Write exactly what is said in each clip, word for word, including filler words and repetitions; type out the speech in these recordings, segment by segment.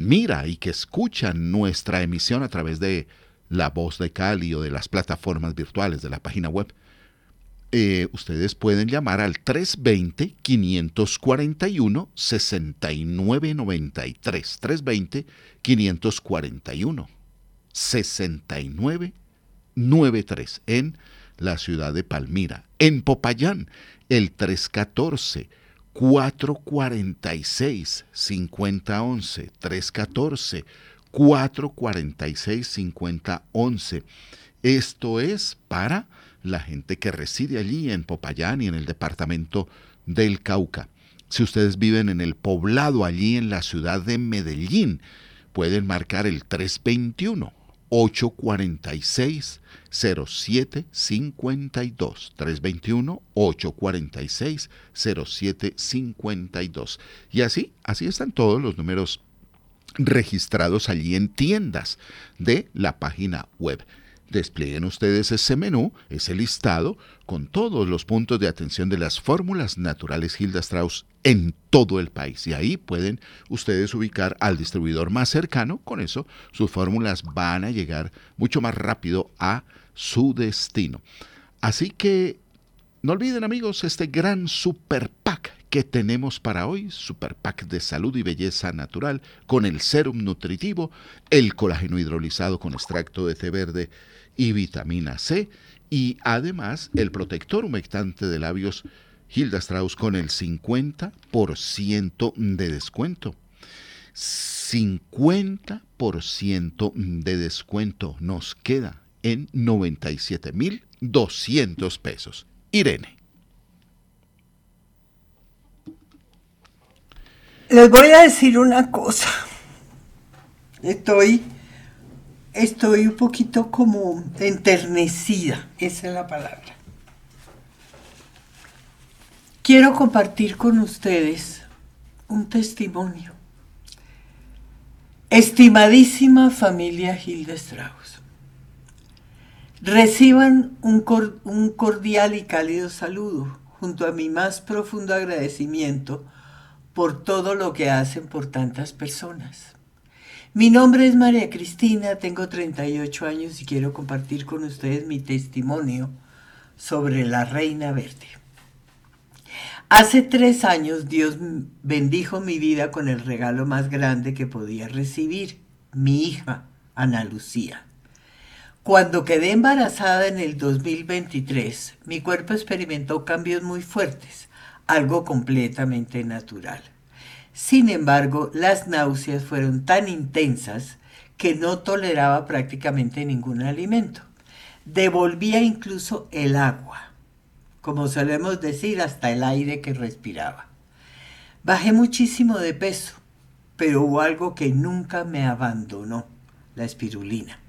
Palmira y que escuchan nuestra emisión a través de La Voz de Cali o de las plataformas virtuales de la página web, eh, ustedes pueden llamar al tres dos cero, cinco cuatro uno, seis nueve nueve tres. tres dos cero, cinco cuatro uno, seis nueve nueve tres en la ciudad de Palmira. En Popayán, el tres uno cuatro, cuatro cuatro seis, cinco cero uno uno. tres uno cuatro, cuatro cuatro seis, cinco cero uno uno. Esto es para la gente que reside allí en Popayán y en el departamento del Cauca. Si ustedes viven en el poblado allí en la ciudad de Medellín, pueden marcar el tres dos uno, ocho cuatro seis, cero siete cinco dos. tres dos uno, ocho cuatro seis, cero siete cinco dos. Y así, así están todos los números registrados allí en tiendas de la página web. Desplieguen ustedes ese menú, ese listado, con todos los puntos de atención de las fórmulas naturales Hilda Strauss en todo el país. Y ahí pueden ustedes ubicar al distribuidor más cercano. Con eso, sus fórmulas van a llegar mucho más rápido a su destino. Así que no olviden, amigos, este gran super pack que tenemos para hoy, super pack de salud y belleza natural, con el serum nutritivo, el colágeno hidrolizado con extracto de té verde y vitamina C, y además el protector humectante de labios Hilda Strauss con el cincuenta por ciento de descuento. cincuenta por ciento de descuento nos queda en noventa y siete mil doscientos pesos. Irene. Les voy a decir una cosa. Estoy, estoy un poquito como enternecida, esa es la palabra. Quiero compartir con ustedes un testimonio. Estimadísima familia Hilda Strauss, reciban un, cor, un cordial y cálido saludo junto a mi más profundo agradecimiento por todo lo que hacen por tantas personas. Mi nombre es María Cristina, tengo treinta y ocho años y quiero compartir con ustedes mi testimonio sobre la Reina Verde. Hace tres años Dios bendijo mi vida con el regalo más grande que podía recibir, mi hija, Ana Lucía. Cuando quedé embarazada en el dos mil veintitrés, mi cuerpo experimentó cambios muy fuertes, algo completamente natural. Sin embargo, las náuseas fueron tan intensas que no toleraba prácticamente ningún alimento. Devolvía incluso el agua, como solemos decir, hasta el aire que respiraba. Bajé muchísimo de peso, pero hubo algo que nunca me abandonó, la espirulina.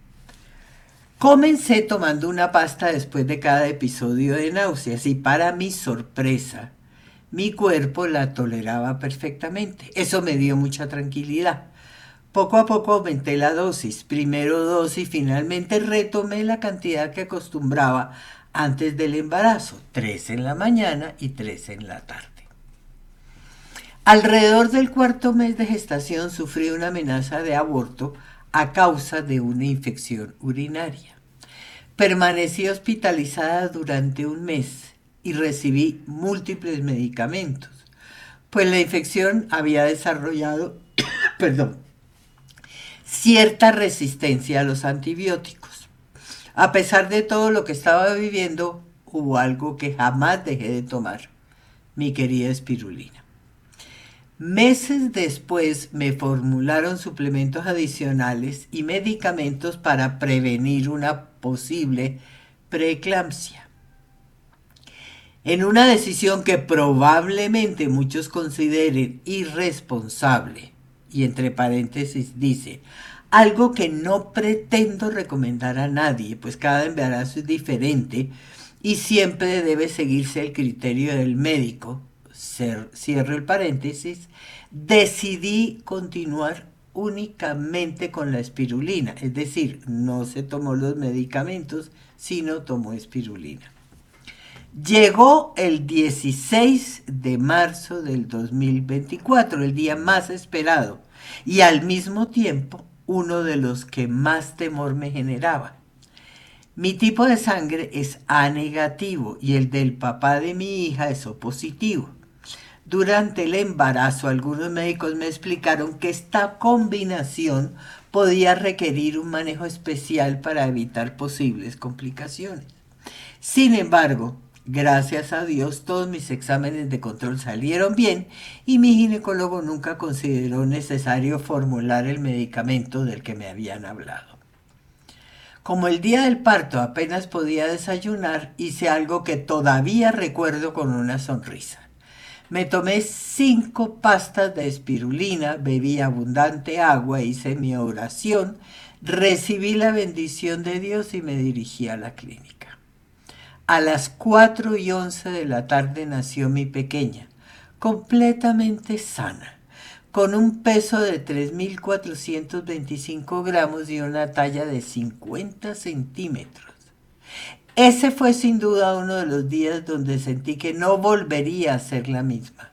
Comencé tomando una pasta después de cada episodio de náuseas y para mi sorpresa, mi cuerpo la toleraba perfectamente. Eso me dio mucha tranquilidad. Poco a poco aumenté la dosis, primero dos y finalmente retomé la cantidad que acostumbraba antes del embarazo, tres en la mañana y tres en la tarde. Alrededor del cuarto mes de gestación sufrí una amenaza de aborto a causa de una infección urinaria. Permanecí hospitalizada durante un mes y recibí múltiples medicamentos, pues la infección había desarrollado, perdón, cierta resistencia a los antibióticos. A pesar de todo lo que estaba viviendo, hubo algo que jamás dejé de tomar, mi querida espirulina. Meses después me formularon suplementos adicionales y medicamentos para prevenir una posible preeclampsia. En una decisión que probablemente muchos consideren irresponsable, y entre paréntesis dice, algo que no pretendo recomendar a nadie, pues cada embarazo es diferente y siempre debe seguirse el criterio del médico. Cierro el paréntesis, decidí continuar únicamente con la espirulina, es decir, no se tomó los medicamentos, sino tomó espirulina. Llegó el dieciséis de marzo del dos mil veinticuatro, el día más esperado, y al mismo tiempo uno de los que más temor me generaba. Mi tipo de sangre es A negativo y el del papá de mi hija es O positivo. Durante el embarazo, algunos médicos me explicaron que esta combinación podía requerir un manejo especial para evitar posibles complicaciones. Sin embargo, gracias a Dios, todos mis exámenes de control salieron bien y mi ginecólogo nunca consideró necesario formular el medicamento del que me habían hablado. Como el día del parto apenas podía desayunar, hice algo que todavía recuerdo con una sonrisa. Me tomé cinco pastas de espirulina, bebí abundante agua, hice mi oración, recibí la bendición de Dios y me dirigí a la clínica. A las cuatro y once de la tarde nació mi pequeña, completamente sana, con un peso de tres mil cuatrocientos veinticinco gramos y una talla de cincuenta centímetros. Ese fue sin duda uno de los días donde sentí que no volvería a ser la misma.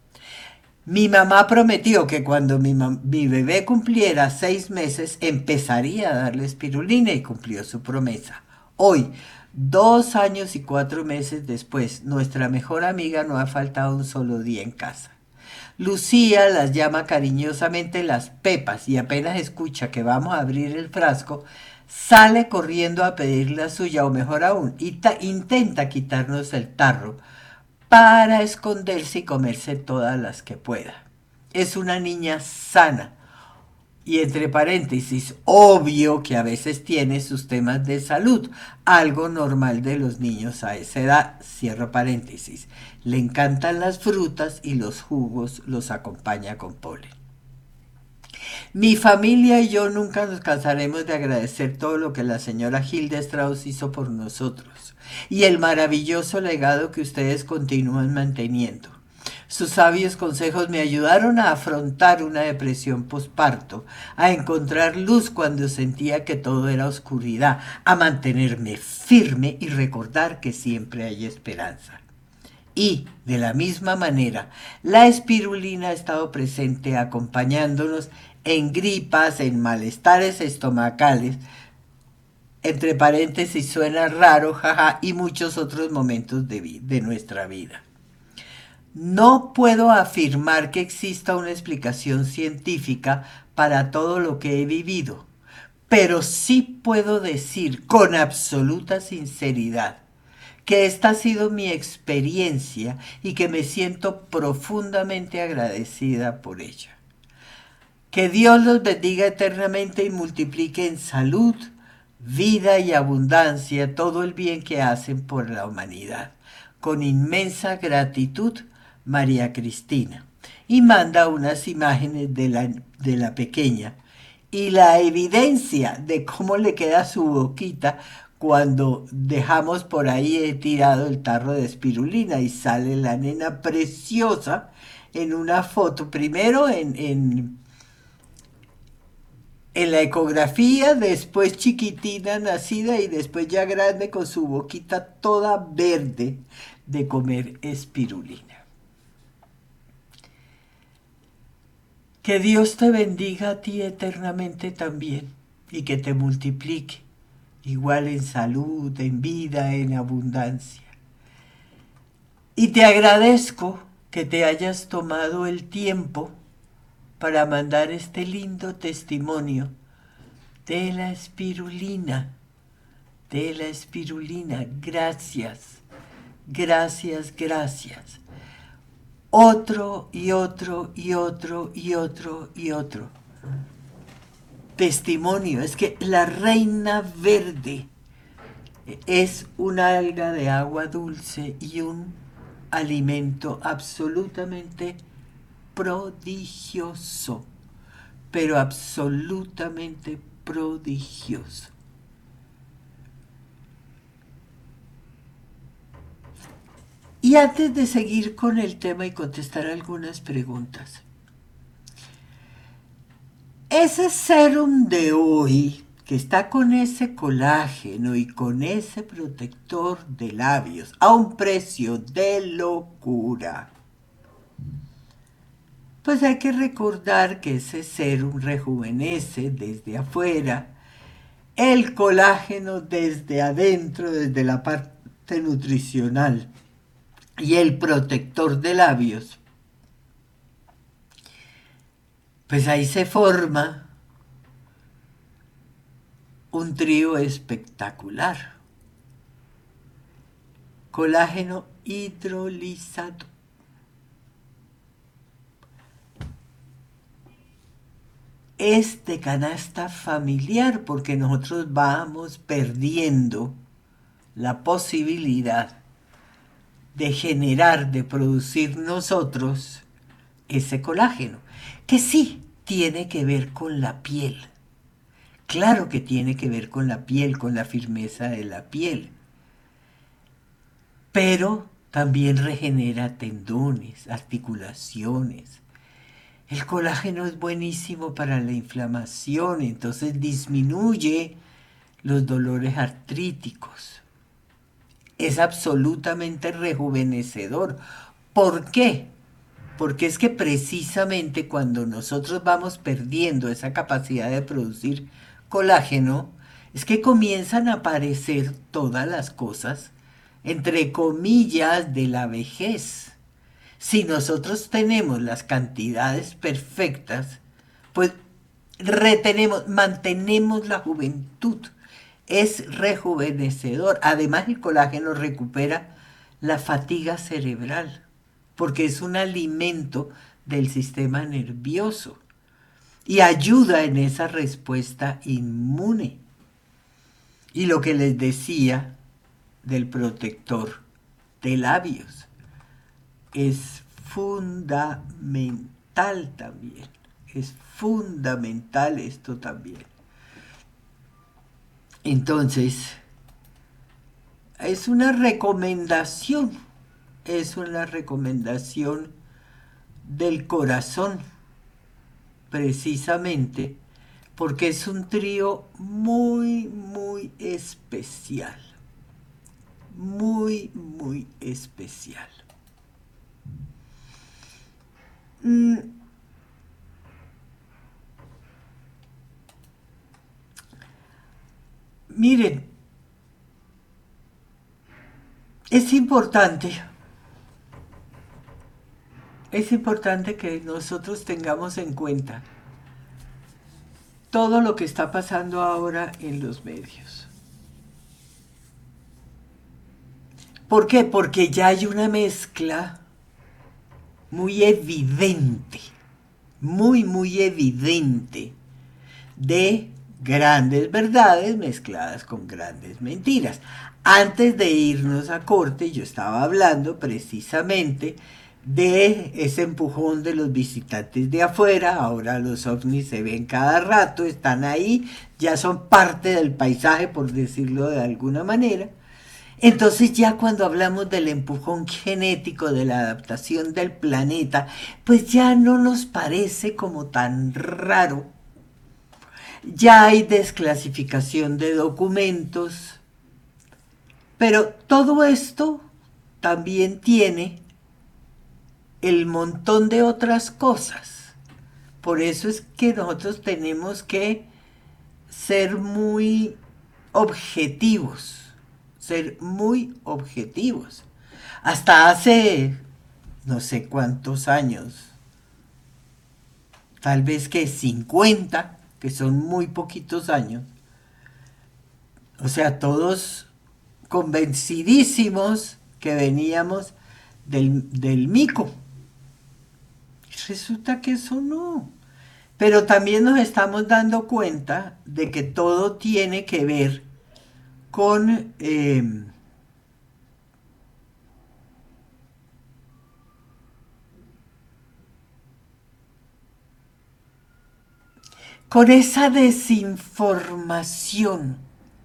Mi mamá prometió que cuando mi, mi bebé cumpliera seis meses empezaría a darle espirulina y cumplió su promesa. Hoy, dos años y cuatro meses después, nuestra mejor amiga no ha faltado un solo día en casa. Lucía las llama cariñosamente las pepas y apenas escucha que vamos a abrir el frasco, sale corriendo a pedir la suya, o mejor aún, intenta quitarnos el tarro para esconderse y comerse todas las que pueda. Es una niña sana y, entre paréntesis, obvio que a veces tiene sus temas de salud, algo normal de los niños a esa edad, cierro paréntesis. Le encantan las frutas y los jugos los acompaña con polen. Mi familia y yo nunca nos cansaremos de agradecer todo lo que la señora Hilda Strauss hizo por nosotros y el maravilloso legado que ustedes continúan manteniendo. Sus sabios consejos me ayudaron a afrontar una depresión posparto, a encontrar luz cuando sentía que todo era oscuridad, a mantenerme firme y recordar que siempre hay esperanza. Y, de la misma manera, la espirulina ha estado presente acompañándonos en gripas, en malestares estomacales, entre paréntesis suena raro, jaja, y muchos otros momentos de, vi- de nuestra vida. No puedo afirmar que exista una explicación científica para todo lo que he vivido, pero sí puedo decir con absoluta sinceridad que esta ha sido mi experiencia y que me siento profundamente agradecida por ella. Que Dios los bendiga eternamente y multiplique en salud, vida y abundancia todo el bien que hacen por la humanidad. Con inmensa gratitud, María Cristina. Y manda unas imágenes de la, de la pequeña y la evidencia de cómo le queda su boquita cuando dejamos por ahí tirado el tarro de espirulina y sale la nena preciosa en una foto, primero en, en, en la ecografía, después chiquitina nacida y después ya grande con su boquita toda verde de comer espirulina. Que Dios te bendiga a ti eternamente también y que te multiplique, igual en salud, en vida, en abundancia. Y te agradezco que te hayas tomado el tiempo para mandar este lindo testimonio de la espirulina, de la espirulina. Gracias, gracias, gracias. Otro y otro y otro y otro y otro testimonio. Es que la reina verde es una alga de agua dulce y un alimento absolutamente prodigioso, pero absolutamente prodigioso. Y antes de seguir con el tema y contestar algunas preguntas, ese serum de hoy, que está con ese colágeno y con ese protector de labios a un precio de locura, Pues hay que recordar que ese serum rejuvenece desde afuera, el colágeno desde adentro, desde la parte nutricional y el protector de labios. Pues ahí se forma un trío espectacular. Colágeno hidrolizado. Es de canasta familiar porque nosotros vamos perdiendo la posibilidad de generar, de producir nosotros ese colágeno, que sí tiene que ver con la piel. Claro que tiene que ver con la piel, con la firmeza de la piel, pero también regenera tendones, articulaciones. El colágeno es buenísimo para la inflamación, entonces disminuye los dolores artríticos. Es absolutamente rejuvenecedor. ¿Por qué? Porque es que precisamente cuando nosotros vamos perdiendo esa capacidad de producir colágeno, es que comienzan a aparecer todas las cosas, entre comillas, de la vejez. Si nosotros tenemos las cantidades perfectas, pues retenemos, mantenemos la juventud. Es rejuvenecedor. Además, el colágeno recupera la fatiga cerebral, porque es un alimento del sistema nervioso y ayuda en esa respuesta inmune. Y lo que les decía del protector de labios es fundamental también. Es fundamental esto también. Entonces, es una recomendación, es una recomendación del corazón, precisamente, porque es un trío muy, muy especial. Muy, muy especial. Mm. Miren, es importante, es importante que nosotros tengamos en cuenta todo lo que está pasando ahora en los medios. ¿Por qué? Porque ya hay una mezcla muy evidente, muy, muy evidente de grandes verdades mezcladas con grandes mentiras. Antes de irnos a corte, yo estaba hablando precisamente de ese empujón de los visitantes de afuera. Ahora los ovnis se ven cada rato, están ahí, ya son parte del paisaje, por decirlo de alguna manera. Entonces ya cuando hablamos del empujón genético, de la adaptación del planeta, pues ya no nos parece como tan raro. Ya hay desclasificación de documentos, pero todo esto también tiene el montón de otras cosas. Por eso es que nosotros tenemos que ser muy objetivos, ser muy objetivos. Hasta hace no sé cuántos años, tal vez que cincuenta, que son muy poquitos años, o sea, todos convencidísimos que veníamos del, del mico. Resulta que eso no. Pero también nos estamos dando cuenta de que todo tiene que ver con eh, con esa desinformación,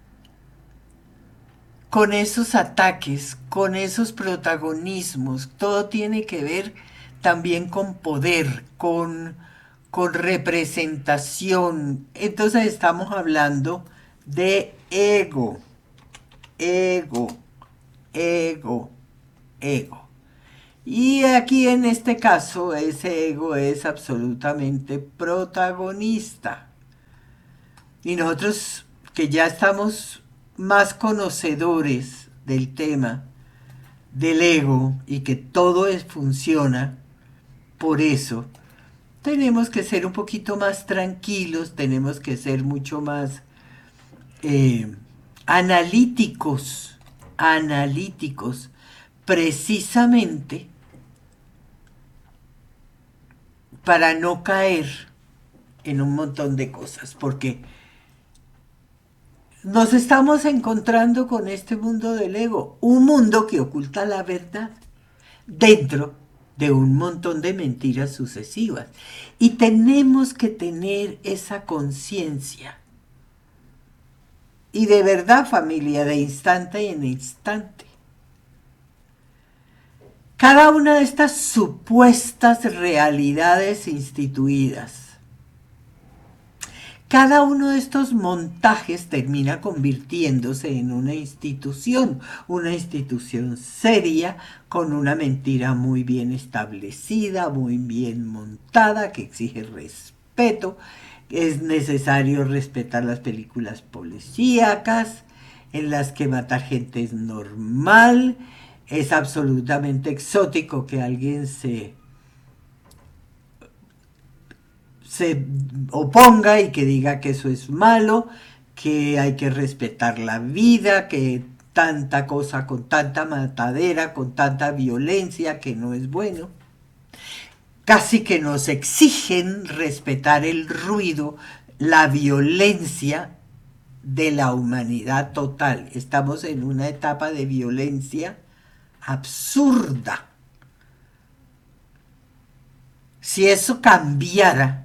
con esos ataques, con esos protagonismos. Todo tiene que ver también con poder, con, con representación. Entonces estamos hablando de ego, ego, ego, ego. Y aquí en este caso ese ego es absolutamente protagonista. Y nosotros que ya estamos más conocedores del tema del ego y que todo es, funciona por eso, tenemos que ser un poquito más tranquilos, tenemos que ser mucho más eh, analíticos, analíticos, precisamente para no caer en un montón de cosas, porque nos estamos encontrando con este mundo del ego, un mundo que oculta la verdad dentro de un montón de mentiras sucesivas. Y tenemos que tener esa conciencia. Y de verdad, familia, de instante en instante. Cada una de estas supuestas realidades instituidas, cada uno de estos montajes termina convirtiéndose en una institución, una institución seria, con una mentira muy bien establecida, muy bien montada, que exige respeto. Es necesario respetar las películas policíacas, en las que matar gente es normal, es absolutamente exótico que alguien se... se oponga y que diga que eso es malo, que hay que respetar la vida, que tanta cosa con tanta matadera, con tanta violencia, que no es bueno. Casi que nos exigen respetar el ruido, la violencia de la humanidad total. Estamos en una etapa de violencia absurda. Si eso cambiara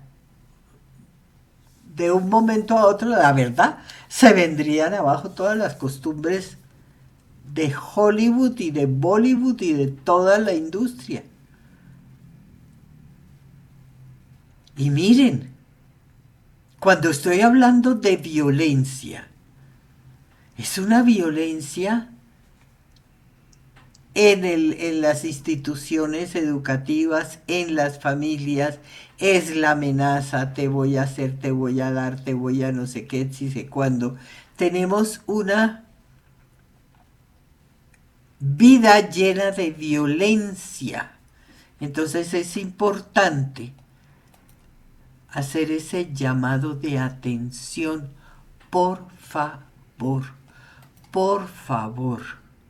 de un momento a otro, la verdad, se vendrían abajo todas las costumbres de Hollywood y de Bollywood y de toda la industria. Y miren, cuando estoy hablando de violencia, es una violencia en, el, en las instituciones educativas, en las familias, es la amenaza, te voy a hacer, te voy a dar, te voy a no sé qué, si sé cuándo. Tenemos una vida llena de violencia. Entonces es importante hacer ese llamado de atención. Por favor, por favor.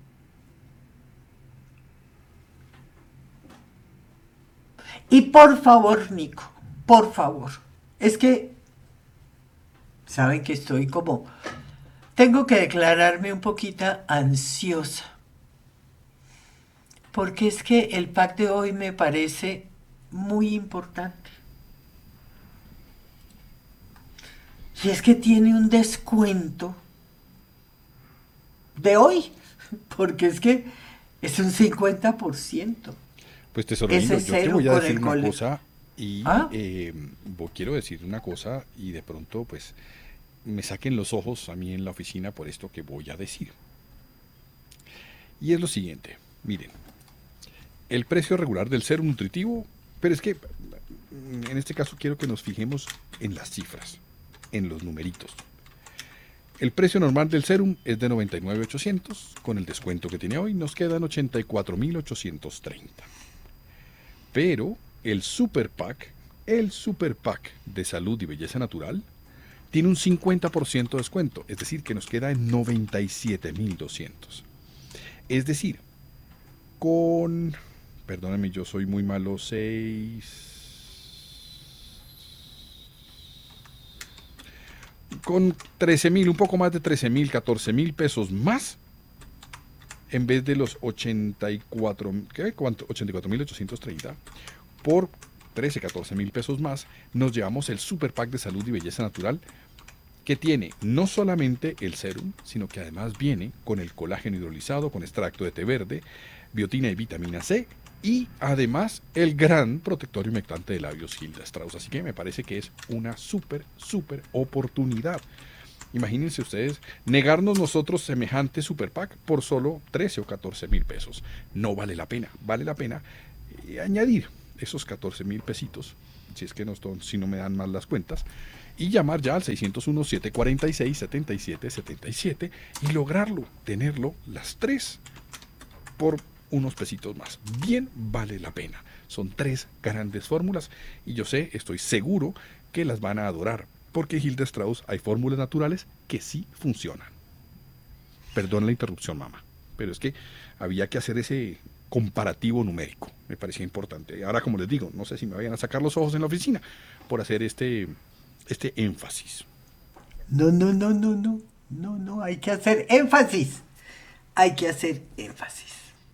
Y por favor, Nico, por favor. Es que, saben que estoy como, tengo que declararme un poquito ansiosa. Porque es que el pack de hoy me parece muy importante. Y es que tiene un descuento de hoy. Porque es que es un cincuenta por ciento. Pues tesoro lindo, yo te voy a decir una cole. cosa y ¿Ah? eh, quiero decir una cosa y de pronto pues me saquen los ojos a mí en la oficina por esto que voy a decir. Y es lo siguiente, miren, el precio regular del serum nutritivo, pero es que en este caso quiero que nos fijemos en las cifras, en los numeritos. El precio normal del serum es de noventa y nueve mil ochocientos, con el descuento que tiene hoy nos quedan ochenta y cuatro mil ochocientos treinta. Pero el Super Pack, el Super Pack de Salud y Belleza Natural, tiene un cincuenta por ciento de descuento, es decir, que nos queda en noventa y siete mil doscientos. Es decir, con, perdóname, yo soy muy malo, seis, con trece mil, un poco más de trece mil, catorce mil pesos más, en vez de los ochenta y cuatro mil ochocientos treinta, por trece, catorce mil pesos más, nos llevamos el Super Pack de Salud y Belleza Natural, que tiene no solamente el serum, sino que además viene con el colágeno hidrolizado, con extracto de té verde, biotina y vitamina C, y además el gran protector humectante de labios Hilda Strauss. Así que me parece que es una súper, súper oportunidad. Imagínense ustedes, negarnos nosotros semejante super PAC por solo trece o catorce mil pesos. No vale la pena. Vale la pena eh, añadir esos catorce mil pesitos, si es que no, si no me dan mal las cuentas, y llamar ya al seiscientos uno, setecientos cuarenta y seis, setenta y siete setenta y siete y lograrlo, tenerlo las tres por unos pesitos más. Bien vale la pena. Son tres grandes fórmulas y yo sé, estoy seguro que las van a adorar, porque Hilda Strauss hay fórmulas naturales que sí funcionan. Perdón la interrupción, mamá, pero es que había que hacer ese comparativo numérico, me parecía importante. Ahora, como les digo, no sé si me vayan a sacar los ojos en la oficina por hacer este, este énfasis. No, no, no, no, no, no, no, hay que hacer énfasis. Hay que hacer énfasis.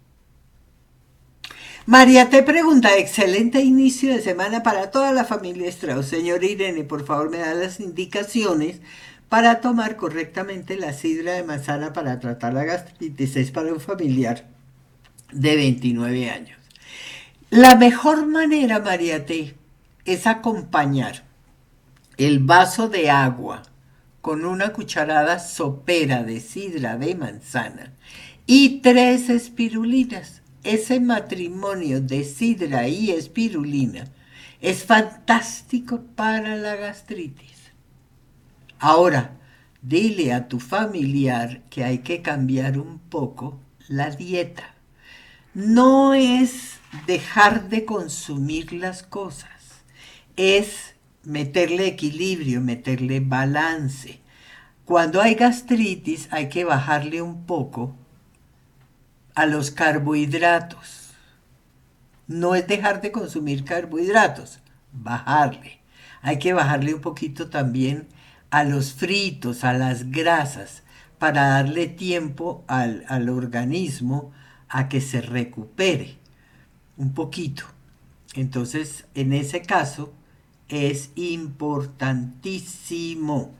María te pregunta, excelente inicio de semana para toda la familia Strauss. Señor Irene, por favor me da las indicaciones para tomar correctamente la sidra de manzana para tratar la gastritis. Es para un familiar de veintinueve años. La mejor manera, María T, es acompañar el vaso de agua con una cucharada sopera de sidra de manzana y tres espirulinas. Ese matrimonio de sidra y espirulina es fantástico para la gastritis. Ahora, dile a tu familiar que hay que cambiar un poco la dieta. No es dejar de consumir las cosas, es meterle equilibrio, meterle balance. Cuando hay gastritis hay que bajarle un poco a los carbohidratos. No es dejar de consumir carbohidratos, bajarle. Hay que bajarle un poquito también a los fritos, a las grasas, para darle tiempo al, al organismo a que se recupere un poquito. Entonces, en ese caso, es importantísimo.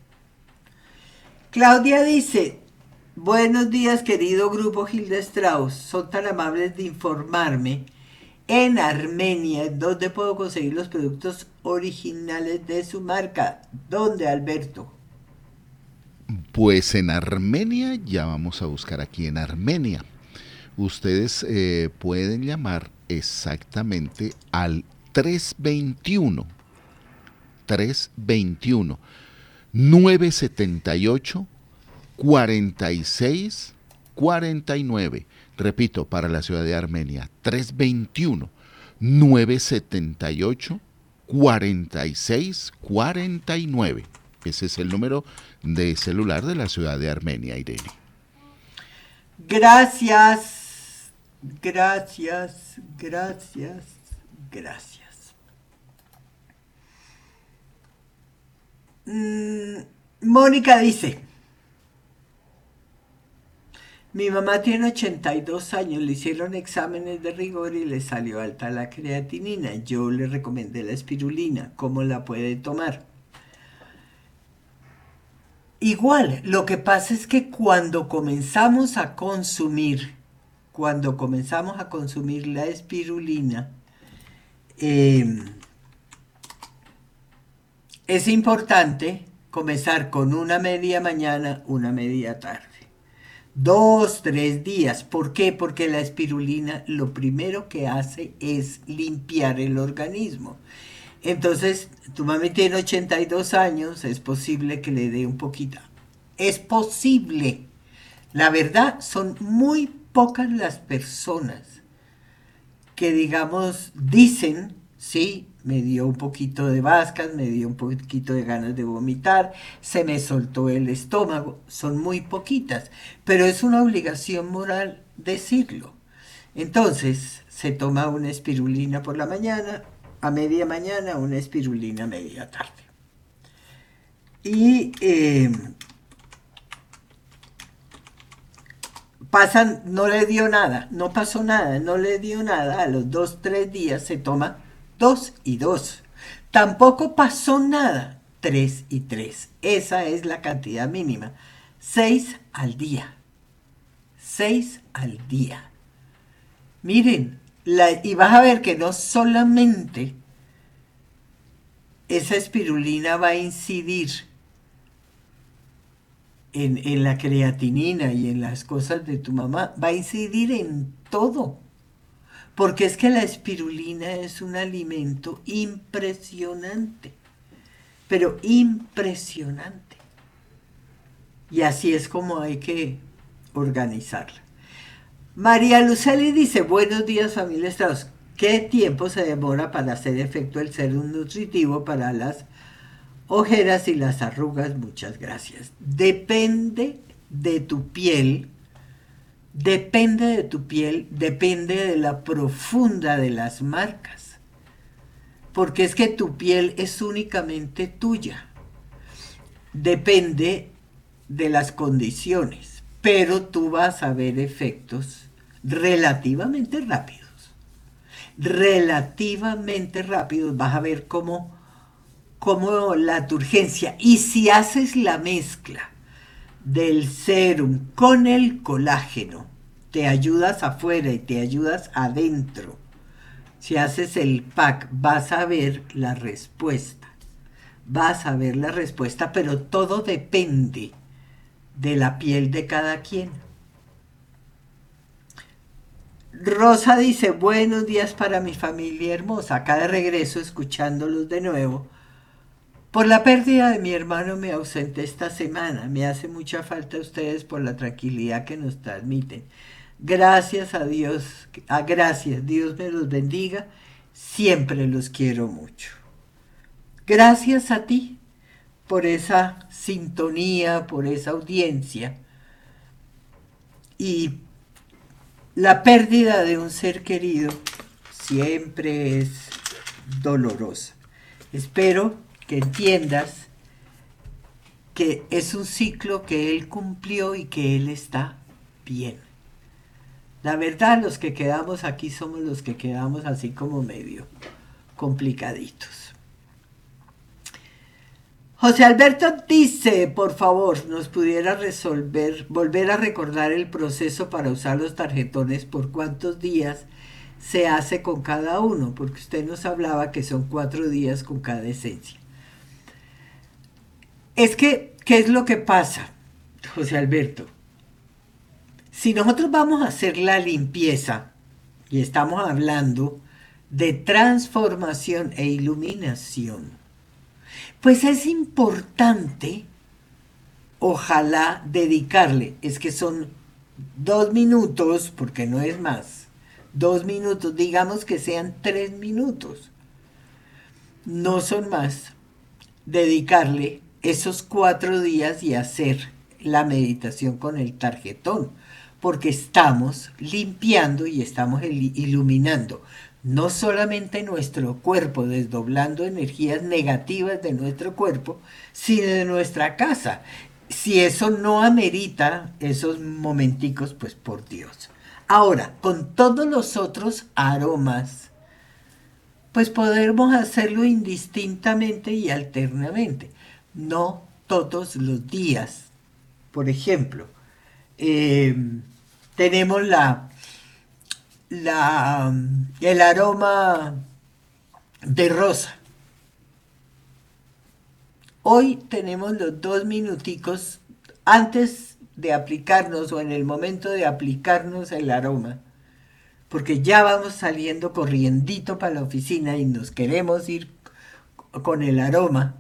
Claudia dice, buenos días, querido grupo Hilda Strauss. Son tan amables de informarme. En Armenia, ¿dónde puedo conseguir los productos originales de su marca? ¿Dónde, Alberto? Pues en Armenia, ya vamos a buscar aquí en Armenia. Ustedes eh, pueden llamar exactamente al tres veintiuno, tres veintiuno, nueve setenta y ocho, cuarenta y seis cuarenta y nueve. Repito, para la ciudad de Armenia, tres veintiuno, nueve setenta y ocho, cuarenta y seis cuarenta y nueve. Ese es el número de celular de la ciudad de Armenia, Irene. Gracias, gracias, gracias, gracias. Mm, Mónica dice, mi mamá tiene ochenta y dos años, le hicieron exámenes de rigor y le salió alta la creatinina. Yo le recomendé la espirulina. ¿Cómo la puede tomar? Igual, lo que pasa es que cuando comenzamos a consumir, cuando comenzamos a consumir la espirulina, eh, es importante comenzar con una media mañana, una media tarde. Dos, tres días. ¿Por qué? Porque la espirulina lo primero que hace es limpiar el organismo. Entonces, tu mami tiene ochenta y dos años, es posible que le dé un poquito. Es posible. La verdad, son muy pocas las personas que, digamos, dicen, sí, me dio un poquito de vascas, me dio un poquito de ganas de vomitar, se me soltó el estómago. Son muy poquitas, pero es una obligación moral decirlo. Entonces, se toma una espirulina por la mañana, a media mañana, una espirulina a media tarde. Y eh, pasan, no le dio nada, no pasó nada, no le dio nada. A los dos, tres días se toma dos y dos. Tampoco pasó nada, tres y tres. Esa es la cantidad mínima. Seis al día. Seis al día. Miren, la, y vas a ver que no solamente esa espirulina va a incidir en, en la creatinina y en las cosas de tu mamá, va a incidir en todo. Porque es que la espirulina es un alimento impresionante, pero impresionante. Y así es como hay que organizarla. María Luceli dice, buenos días familia Strauss. ¿Qué tiempo se demora para hacer efecto el serum nutritivo para las ojeras y las arrugas? Muchas gracias. Depende de tu piel, depende de tu piel, depende de la profunda de las marcas. Porque es que tu piel es únicamente tuya. Depende de las condiciones, pero tú vas a ver efectos relativamente rápidos. Relativamente rápidos, vas a ver cómo, cómo la turgencia. Y si haces la mezcla del serum con el colágeno, te ayudas afuera y te ayudas adentro. Si haces el pack, vas a ver la respuesta. Vas a ver la respuesta, pero todo depende de la piel de cada quien. Rosa dice, buenos días para mi familia hermosa. Acá de regreso escuchándolos de nuevo. Por la pérdida de mi hermano me ausenté esta semana. Me hace mucha falta a ustedes por la tranquilidad que nos transmiten. Gracias a Dios. Ah, gracias. Dios me los bendiga. Siempre los quiero mucho. Gracias a ti por esa sintonía, por esa audiencia. Y la pérdida de un ser querido siempre es dolorosa. Espero que entiendas que es un ciclo que él cumplió y que él está bien. La verdad, los que quedamos aquí somos los que quedamos así como medio complicaditos. José Alberto dice, por favor, nos pudiera resolver, volver a recordar el proceso para usar los tarjetones, por cuántos días se hace con cada uno, porque usted nos hablaba que son cuatro días con cada esencia. Es que, ¿qué es lo que pasa, José Alberto? Si nosotros vamos a hacer la limpieza, y estamos hablando de transformación e iluminación, pues es importante, ojalá, dedicarle, es que son dos minutos, porque no es más, dos minutos, digamos que sean tres minutos, no son más, dedicarle esos cuatro días y hacer la meditación con el tarjetón, porque estamos limpiando y estamos iluminando no solamente nuestro cuerpo, desdoblando energías negativas de nuestro cuerpo, sino de nuestra casa. Si eso no amerita esos momenticos, pues por Dios. Ahora, con todos los otros aromas, pues podemos hacerlo indistintamente y alternamente, no todos los días. Por ejemplo, eh, tenemos la... La, el aroma de rosa. Hoy tenemos los dos minuticos antes de aplicarnos o en el momento de aplicarnos el aroma, porque ya vamos saliendo corriendito para la oficina y nos queremos ir con el aroma.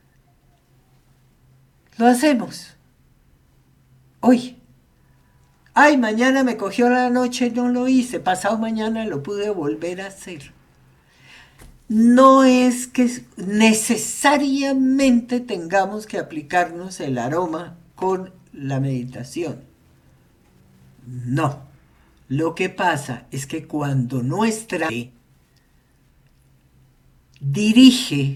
Lo hacemos hoy. Ay, mañana me cogió la noche, no lo hice. Pasado mañana lo pude volver a hacer. No es que necesariamente tengamos que aplicarnos el aroma con la meditación. No. Lo que pasa es que cuando nuestra mente dirige